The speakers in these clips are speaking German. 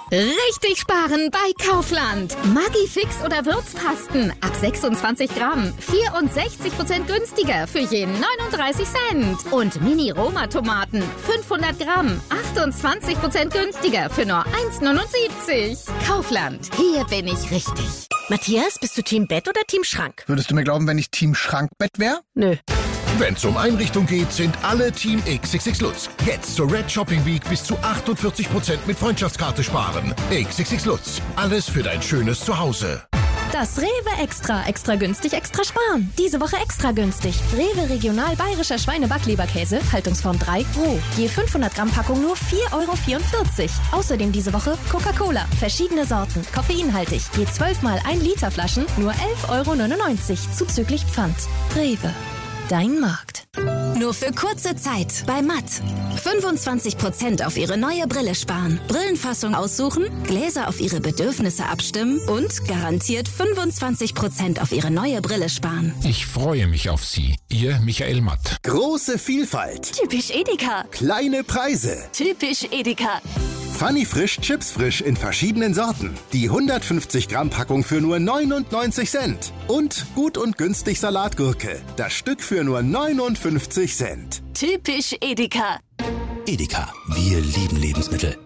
Richtig sparen bei Kaufland. Maggi-Fix oder Würzpasten ab 26 Gramm. 64% günstiger für je 39 Cent. Und Mini-Roma-Tomaten 500 Gramm. 28% günstiger für nur 1,79. Kaufland. Hier bin ich richtig. Matthias, bist du Team Bett oder Team Schrank? Würdest du mir glauben, wenn ich Team Schrankbett wäre? Nö. Wenn's um Einrichtung geht, sind alle Team XXX Lutz. Jetzt zur Red Shopping Week bis zu 48% mit Freundschaftskarte sparen. XXX Lutz. Alles für dein schönes Zuhause. Das Rewe Extra. Extra günstig, extra sparen. Diese Woche extra günstig. Rewe Regional Bayerischer Schweine-Backleberkäse, Haltungsform 3, roh. Je 500 Gramm Packung nur 4,44 €. Außerdem diese Woche Coca-Cola. Verschiedene Sorten, koffeinhaltig. Je 12 mal 1 Liter Flaschen nur 11,99 € zuzüglich Pfand. Rewe. Dein Markt. Nur für kurze Zeit bei Matt. 25% auf Ihre neue Brille sparen. Brillenfassung aussuchen, Gläser auf Ihre Bedürfnisse abstimmen und garantiert 25% auf Ihre neue Brille sparen. Ich freue mich auf Sie. Ihr Michael Matt. Große Vielfalt. Typisch Edeka. Kleine Preise. Typisch Edeka. Funny Frisch Chips Frisch in verschiedenen Sorten. Die 150 Gramm Packung für nur 99 Cent. Und gut und günstig Salatgurke. Das Stück für nur 59 Cent. Typisch Edeka. Edeka, wir lieben Lebensmittel.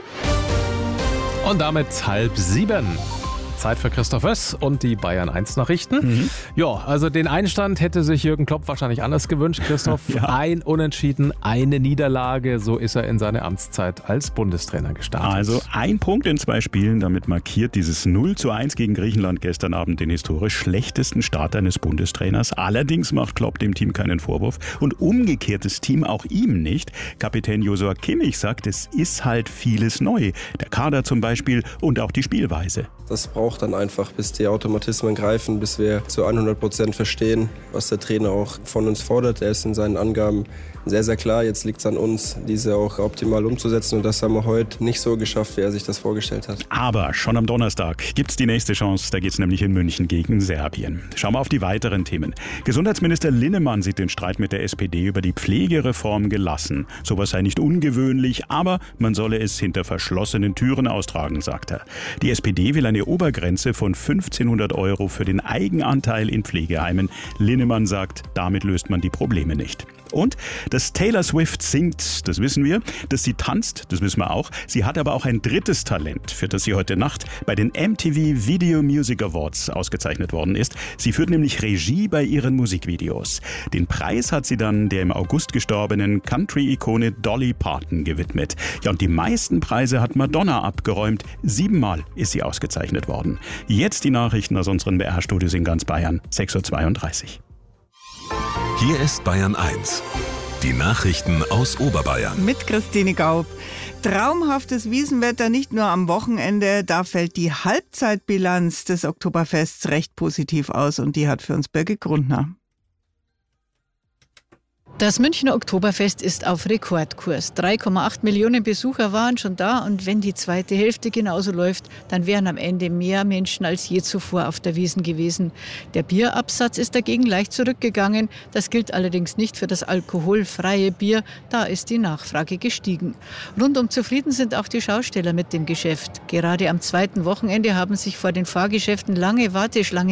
Und damit 6:30. Zeit für Christoph Oess und die Bayern 1 Nachrichten. Ja, also den Einstand hätte sich Jürgen Klopp wahrscheinlich anders gewünscht, Christoph. Ja. Ein Unentschieden, eine Niederlage, so ist er in seine Amtszeit als Bundestrainer gestartet. Also 1 Punkt in 2 Spielen, damit markiert dieses 0:1 gegen Griechenland gestern Abend den historisch schlechtesten Start eines Bundestrainers. Allerdings macht Klopp dem Team keinen Vorwurf und umgekehrtes Team auch ihm nicht. Kapitän Joshua Kimmich sagt, es ist halt vieles neu. Der Kader zum Beispiel und auch die Spielweise. Das braucht dann einfach, bis die Automatismen greifen, bis wir zu 100% verstehen, was der Trainer auch von uns fordert. Er ist in seinen Angaben sehr, sehr klar. Jetzt liegt es an uns, diese auch optimal umzusetzen. Und das haben wir heute nicht so geschafft, wie er sich das vorgestellt hat. Aber schon am Donnerstag gibt's die nächste Chance. Da geht's nämlich in München gegen Serbien. Schauen wir auf die weiteren Themen. Gesundheitsminister Linnemann sieht den Streit mit der SPD über die Pflegereform gelassen. Sowas sei nicht ungewöhnlich, aber man solle es hinter verschlossenen Türen austragen, sagt er. Die SPD will eine Obergrenze von 1.500 € für den Eigenanteil in Pflegeheimen. Linnemann sagt, damit löst man die Probleme nicht. Und dass Taylor Swift singt, das wissen wir. Dass sie tanzt, das wissen wir auch. Sie hat aber auch ein drittes Talent, für das sie heute Nacht bei den MTV Video Music Awards ausgezeichnet worden ist. Sie führt nämlich Regie bei ihren Musikvideos. Den Preis hat sie dann der im August gestorbenen Country-Ikone Dolly Parton gewidmet. Ja, und die meisten Preise hat Madonna abgeräumt. 7-mal ist sie ausgezeichnet worden. Jetzt die Nachrichten aus unseren BR-Studios in ganz Bayern, 6:32 Uhr. Hier ist Bayern 1. Die Nachrichten aus Oberbayern. Mit Christine Gaub. Traumhaftes Wiesenwetter nicht nur am Wochenende. Da fällt die Halbzeitbilanz des Oktoberfests recht positiv aus. Und die hat für uns Birgit Grundner. Das Münchner Oktoberfest ist auf Rekordkurs. 3,8 Millionen Besucher waren schon da und wenn die zweite Hälfte genauso läuft, dann wären am Ende mehr Menschen als je zuvor auf der Wiesn gewesen. Der Bierabsatz ist dagegen leicht zurückgegangen. Das gilt allerdings nicht für das alkoholfreie Bier. Da ist die Nachfrage gestiegen. Rundum zufrieden sind auch die Schausteller mit dem Geschäft. Gerade am zweiten Wochenende haben sich vor den Fahrgeschäften lange Warteschlangen